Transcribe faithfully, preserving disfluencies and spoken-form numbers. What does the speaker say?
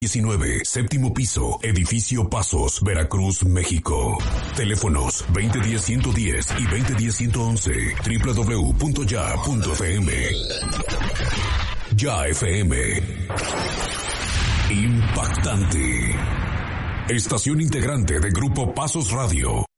diecinueve, séptimo piso, edificio Pasos, Veracruz, México. Teléfonos veinte diez ciento diez y veinte diez ciento once, doble u doble u doble u punto ya punto f m. Ya F M. Impactante. Estación integrante de Grupo Pasos Radio.